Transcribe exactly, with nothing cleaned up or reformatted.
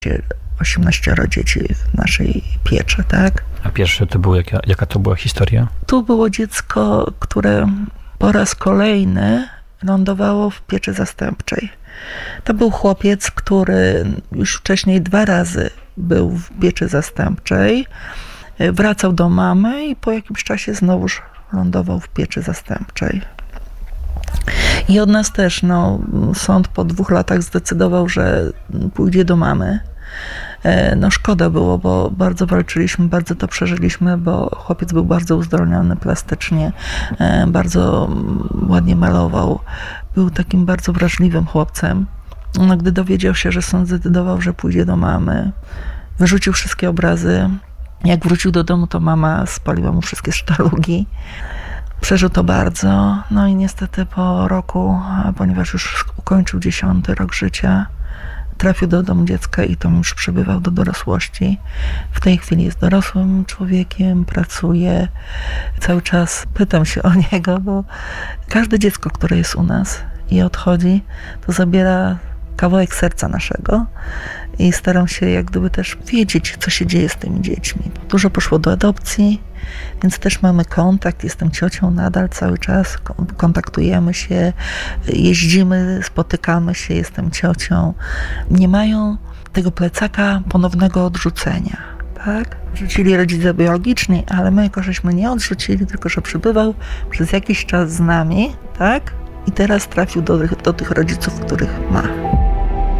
osiemnaścioro dzieci w naszej pieczy, tak? A pierwsze to było, jaka, jaka to była historia? Tu było dziecko, które po raz kolejny lądowało w pieczy zastępczej. To był chłopiec, który już wcześniej dwa razy był w pieczy zastępczej, wracał do mamy i po jakimś czasie znowuż lądował w pieczy zastępczej. I od nas też, no, sąd po dwóch latach zdecydował, że pójdzie do mamy. No szkoda było, bo bardzo walczyliśmy, bardzo to przeżyliśmy, bo chłopiec był bardzo uzdolniony plastycznie, bardzo ładnie malował. Był takim bardzo wrażliwym chłopcem. No, gdy dowiedział się, że sąd zdecydował, że pójdzie do mamy, wyrzucił wszystkie obrazy. Jak wrócił do domu, to mama spaliła mu wszystkie sztalugi. Przeżył to bardzo, no i niestety po roku, ponieważ już ukończył dziesiąty rok życia, trafił do domu dziecka i tam już przebywał do dorosłości. W tej chwili jest dorosłym człowiekiem, pracuje. Cały czas pytam się o niego, bo każde dziecko, które jest u nas i odchodzi, to zabiera kawałek serca naszego i staram się jak gdyby też wiedzieć, co się dzieje z tymi dziećmi. Dużo poszło do adopcji, więc też mamy kontakt. Jestem ciocią nadal cały czas, kontaktujemy się, jeździmy, spotykamy się, jestem ciocią. Nie mają tego plecaka ponownego odrzucenia, tak? Rzucili rodzice biologiczni, ale my jako żeśmy nie odrzucili, tylko że przybywał przez jakiś czas z nami, tak? I teraz trafił do, do tych rodziców, których ma.